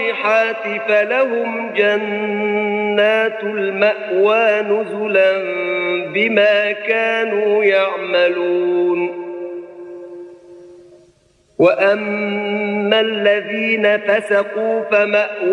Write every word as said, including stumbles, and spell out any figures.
الصالحات فلهم جنات المأوى نزلا بما كانوا يعملون وأما الذين فسقوا فمأواهم